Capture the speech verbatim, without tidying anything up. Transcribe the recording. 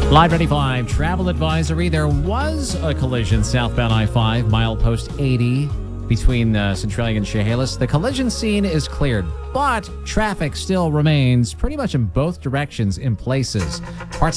Live ninety-five travel advisory. There was a collision southbound I five, milepost eighty, between uh, Centralia and Chehalis. The collision scene is cleared, but traffic still remains pretty much in both directions in places. Parts